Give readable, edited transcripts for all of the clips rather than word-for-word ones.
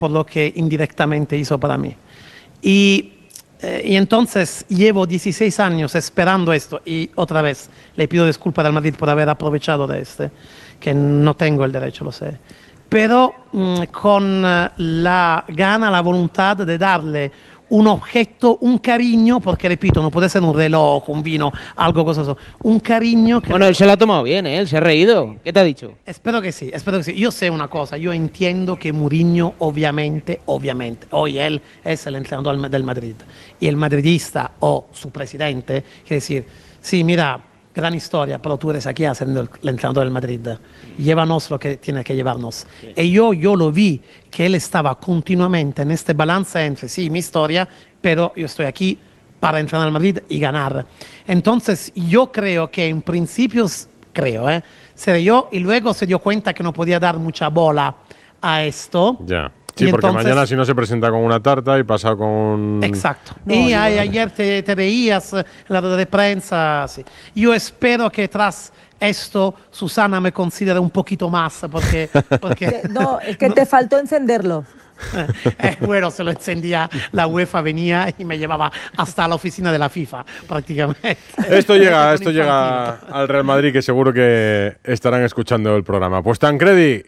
por lo que indirectamente hizo para mí. Y entonces llevo 16 años esperando esto y otra vez le pido disculpas al Madrid por haber aprovechado de que no tengo el derecho, lo sé. Pero con la gana, la voluntad de darle un objeto, un cariño, porque repito, no puede ser un reloj, un vino, algo costoso, un cariño que... Bueno, él se lo ha tomado bien, él se ha reído. ¿Qué te ha dicho? Espero que sí. Yo sé una cosa, yo entiendo que Mourinho obviamente, hoy él es el entrenador del Madrid y el madridista o su presidente quiere decir, sí, mira, gran historia, pero tú eres aquí haciendo el entrenador del Madrid. Llévanos lo que tiene que llevarnos. Sí. Y yo lo vi, que él estaba continuamente en este balance entre, sí, mi historia, pero yo estoy aquí para entrenar al Madrid y ganar. Entonces, yo creo que en principio, seré yo, y luego se dio cuenta que no podía dar mucha bola a esto. Ya. Sí, porque entonces, mañana si no se presenta con una tarta y pasa con... Exacto. No, y ayer te veías en la rueda de prensa. Sí. Yo espero que tras esto Susana me considere un poquito más, porque no, es que te faltó encenderlo. Bueno, se lo encendía, la UEFA venía y me llevaba hasta la oficina de la FIFA, prácticamente. Esto llega al Real Madrid, que seguro que estarán escuchando el programa. Pues Tancredi,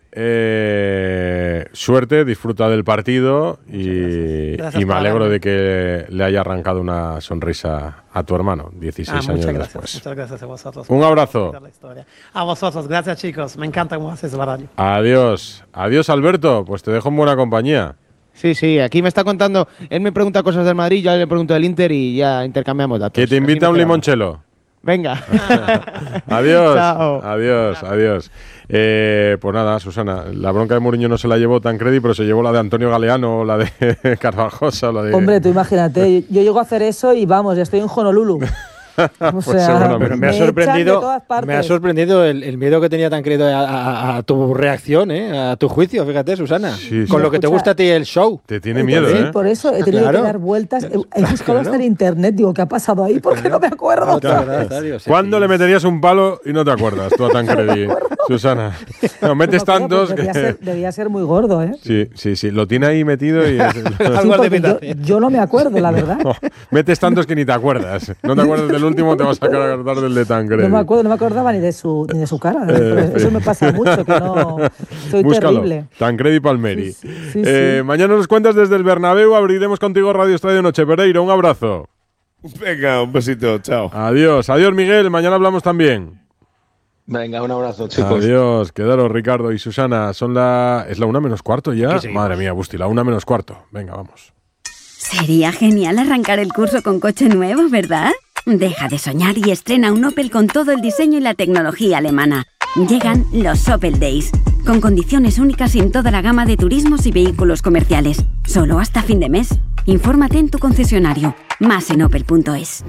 suerte, disfruta del partido y me alegro de que le haya arrancado una sonrisa a tu hermano, 16 años después. Muchas gracias a vosotros. Un abrazo. A vosotros, gracias chicos, me encanta cómo haces la radio. Adiós Alberto, pues te dejo en buena compañía. Sí, aquí me está contando, él me pregunta cosas del Madrid, yo le pregunto del Inter y ya intercambiamos datos. Que te invita a un limonchelo. Venga. Adiós. Chao. Adiós. Pues nada, Susana, la bronca de Mourinho no se la llevó Tancredi, pero se llevó la de Antonio Galeano, la de Carvajosa, la de... Hombre, tú imagínate, yo llego a hacer eso y vamos, ya estoy en Honolulu. O sea, pero me ha sorprendido el miedo que tenía Tancredi a tu reacción, a tu juicio, fíjate, Susana. Sí, con lo que te gusta a ti el show. Te tiene miedo, sí, por eso he tenido que dar vueltas. He buscado hasta en internet, digo, ¿qué ha pasado ahí? Porque no me acuerdo. ¿Cuándo le meterías un palo y no te acuerdas tú a Tancredi, Susana? No, metes tantos que... Debía ser muy gordo, ¿eh? Sí, lo tiene ahí metido y... yo no me acuerdo, la verdad. No, metes tantos que ni te acuerdas. No te acuerdas del último, te vas a acordar del de Tancredi. No me acordaba ni de su cara. Eso me pasa mucho, que no... Soy terrible. Tancredi Palmeri. Sí. Mañana nos cuentas desde el Bernabéu, abriremos contigo Radio Estadio Noche. Pereiro, un abrazo. Venga, un besito, chao. Adiós, Miguel, mañana hablamos también. Venga, un abrazo, chicos. Adiós, quedaros Ricardo y Susana. ¿Es la 1:15 ya? Madre mía, Busti, la 1:15. Venga, vamos. Sería genial arrancar el curso con coche nuevo, ¿verdad? Deja de soñar y estrena un Opel con todo el diseño y la tecnología alemana. Llegan los Opel Days, con condiciones únicas en toda la gama de turismos y vehículos comerciales. Solo hasta fin de mes. Infórmate en tu concesionario. Más en opel.es.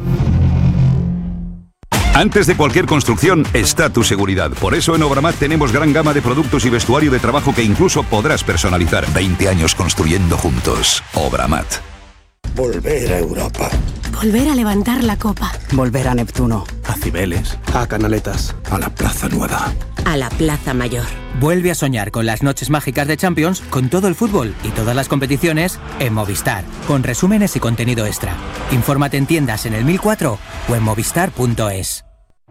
Antes de cualquier construcción está tu seguridad. Por eso en Obramat tenemos gran gama de productos y vestuario de trabajo que incluso podrás personalizar. 20 años construyendo juntos. Obramat. Volver a Europa. Volver a levantar la copa. Volver a Neptuno. A Cibeles. A Canaletas. A la Plaza Nueva. A la Plaza Mayor. Vuelve a soñar con las noches mágicas de Champions, con todo el fútbol y todas las competiciones en Movistar, con resúmenes y contenido extra. Infórmate en tiendas en el 1004 o en movistar.es.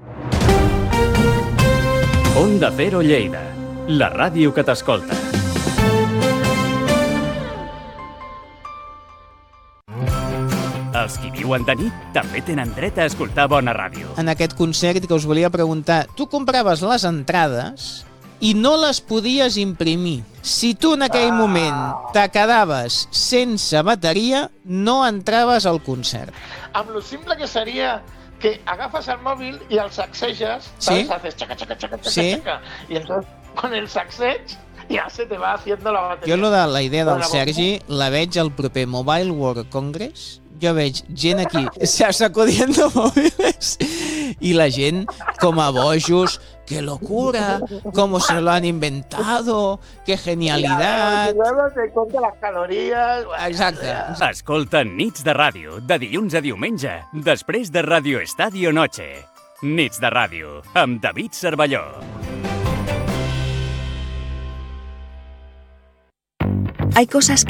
Onda Cero Lleida, la ràdio que t'escolta. Els qui viuen de nit també tenen dret a escoltar bona ràdio. En aquest concert que us volia preguntar, tu compraves les entrades i no les podies imprimir. Si tu en aquell moment te quedaves sense bateria, no entraves al concert. Amb lo simple que seria que agafas el móvil y al sacsejas, ¿sabes? Haces chaca, chaca, chaca, chaca, chaca. Y entonces con el sacsej ya se te va haciendo la bateria. Jo la idea del Sergi la veig al proper Mobile World Congress. Jo veig gent aquí sacudiendo móviles y la gent com a bojos. ¡Qué locura! ¿Cómo se lo han inventado? ¡Qué genialidad! Te cuenta las calorías. Exacte. Escolta Nits de Ràdio, de dilluns a diumenge, després de Radio Estadio Noche. Nits de Ràdio, amb David Cervelló. Hay cosas que